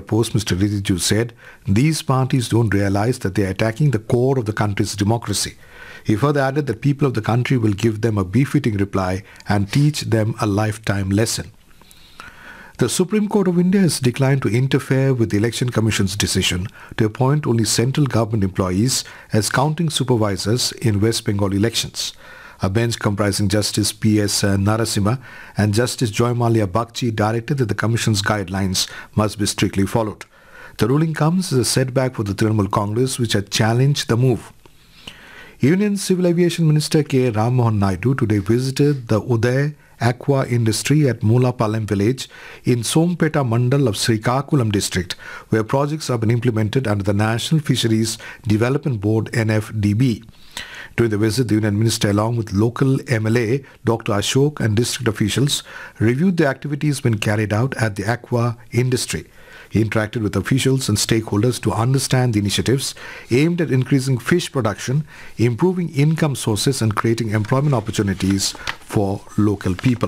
post, Mr. Rijiju said, these parties don't realize that they are attacking the core of the country's democracy. He further added that people of the country will give them a befitting reply and teach them a lifetime lesson. The Supreme Court of India has declined to interfere with the Election Commission's decision to appoint only central government employees as counting supervisors in West Bengal elections. A bench comprising Justice P.S. Narasimha and Justice Joy Malia Bagchi directed that the Commission's guidelines must be strictly followed. The ruling comes as a setback for the Trinamool Congress, which had challenged the move. Union Civil Aviation Minister K. Ram Mohan Naidu today visited the Uday Aqua Industry at Moolapalem village in Sompeta Mandal of Srikakulam district, where projects have been implemented under the National Fisheries Development Board NFDB. During the visit, the Union Minister, along with local MLA Dr. Ashok and district officials, reviewed the activities being carried out at the aqua industry. He interacted with officials and stakeholders to understand the initiatives aimed at increasing fish production, improving income sources and creating employment opportunities for local people.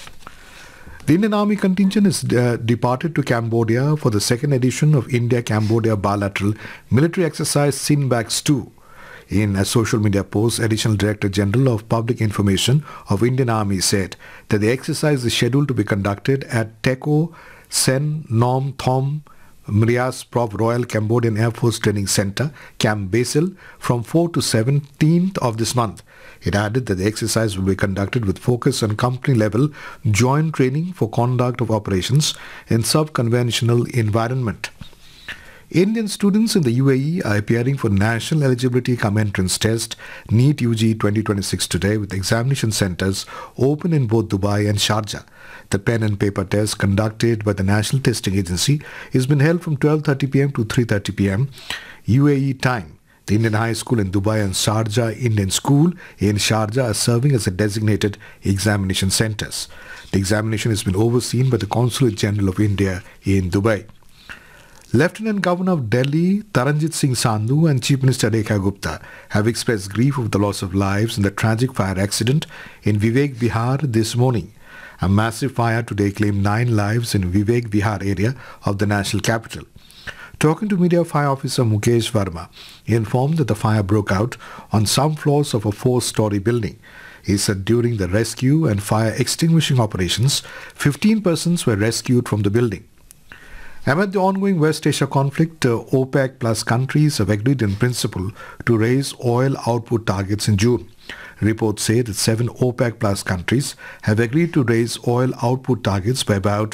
The Indian Army contingent has departed to Cambodia for the second edition of India-Cambodia bilateral military exercise Sinbax 2. In a social media post, Additional Director General of Public Information of Indian Army said that the exercise is scheduled to be conducted at Teko Sen Nom Thom Mrias Prov Royal Cambodian Air Force Training Center, Camp Basil, from 4th to 17th of this month. It added that the exercise will be conducted with focus on company-level joint training for conduct of operations in sub-conventional environment. Indian students in the UAE are appearing for National Eligibility Cum Entrance Test NEET UG 2026 today, with examination centers open in both Dubai and Sharjah. The pen and paper test conducted by the National Testing Agency has been held from 12:30 p.m. to 3:30 p.m. UAE time. The Indian High School in Dubai and Sharjah Indian School in Sharjah are serving as a designated examination centers. The examination has been overseen by the Consulate General of India in Dubai. Lieutenant Governor of Delhi, Taranjit Singh Sandhu, and Chief Minister Rekha Gupta have expressed grief over the loss of lives in the tragic fire accident in Vivek Vihar this morning. A massive fire today claimed 9 lives in Vivek Vihar area of the national capital. Talking to media, Fire Officer Mukesh Verma informed that the fire broke out on some floors of a 4-story building. He said during the rescue and fire extinguishing operations, 15 persons were rescued from the building. Amid the ongoing West Asia conflict, OPEC plus countries have agreed in principle to raise oil output targets in June. Reports say that 7 OPEC plus countries have agreed to raise oil output targets by about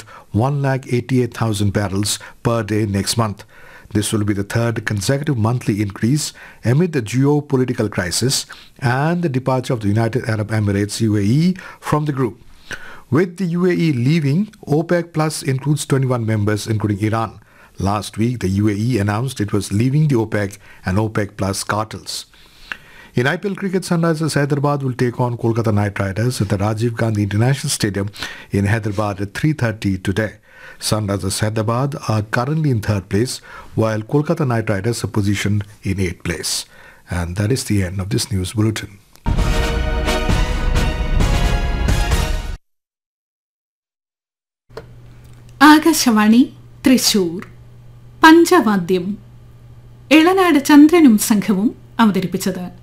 188,000 barrels per day next month. This will be the third consecutive monthly increase amid the geopolitical crisis and the departure of the United Arab Emirates UAE from the group. With the UAE leaving, OPEC Plus includes 21 members, including Iran. Last week, the UAE announced it was leaving the OPEC and OPEC Plus cartels. In IPL cricket, Sunrisers Hyderabad will take on Kolkata Knight Riders at the Rajiv Gandhi International Stadium in Hyderabad at 3:30 today. Sunrisers Hyderabad are currently in 3rd place, while Kolkata Knight Riders are positioned in 8th place. And that is the end of this news bulletin. Akashvani Thrissur പഞ്ചവാദ്യം ഇളനാട് ചന്ദ്രനും സംഘവും അവതരിപ്പിച്ചത്.